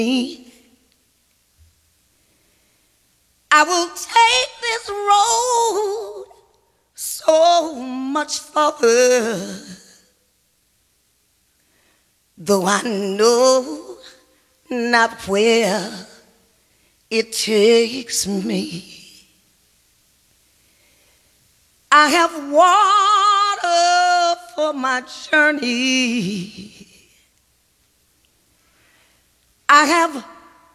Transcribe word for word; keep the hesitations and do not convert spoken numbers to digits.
I will take this road so much farther, though I know not where it takes me. I have water for my journey. I have